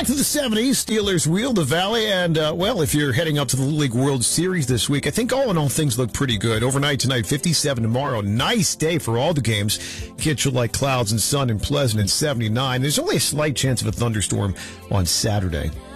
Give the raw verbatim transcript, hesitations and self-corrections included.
back to the seventies. Steelers wheel the Valley. And, uh, well, if you're heading up to the Little League World Series this week, I think all in all things look pretty good. Overnight tonight, fifty-seven tomorrow. Nice day for all the games. Get you like clouds and sun and pleasant and seventy-nine. There's only a slight chance of a thunderstorm on Saturday.